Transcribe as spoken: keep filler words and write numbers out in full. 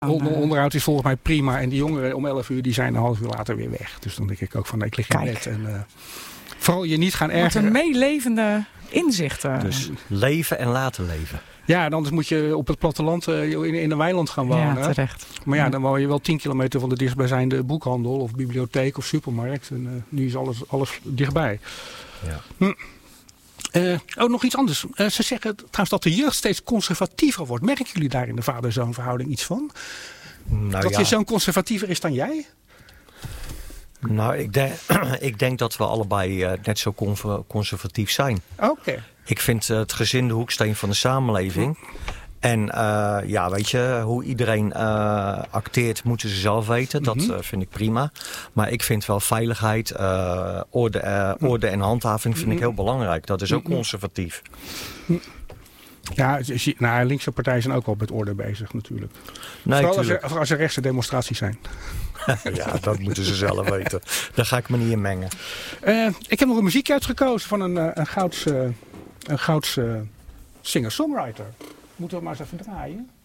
Onder, onderhoud is volgens mij prima. En die jongeren om elf uur die zijn een half uur later weer weg. Dus dan denk ik ook van nee, ik lig in Kijk. bed. En, uh, vooral je niet gaan Wat ergeren. een meelevende inzichten. Dus leven en laten leven. Ja, en anders moet je op het platteland uh, in, in een weiland gaan wonen. Ja, terecht. Maar ja, dan woon je wel tien kilometer van de dichtstbijzijnde boekhandel of bibliotheek of supermarkt. En uh, nu is alles, alles dichtbij. Ja. Hm. Uh, oh, nog iets anders. Uh, ze zeggen trouwens dat de jeugd steeds conservatiever wordt. Merken jullie daar in de vader-zoon verhouding iets van? Nou, dat ja. je zoon conservatiever is dan jij? Nou, ik denk, ik denk dat we allebei uh, net zo conservatief zijn. Oké. Okay. Ik vind uh, het gezin de hoeksteen van de samenleving. En uh, ja, weet je, hoe iedereen uh, acteert moeten ze zelf weten. Dat uh, vind ik prima. Maar ik vind wel veiligheid, uh, orde, uh, orde en handhaving vind ik heel belangrijk. Dat is ook conservatief. Ja, nou, linkse partijen zijn ook wel met orde bezig natuurlijk. Nee, Vooral als er, als er rechtse demonstraties zijn. Ja, dat moeten ze zelf weten. Daar ga ik me niet in mengen. Uh, ik heb nog een muziekje uitgekozen van een, uh, een Gouds, uh, een Gouds uh, singer-songwriter. Moeten we maar eens even draaien.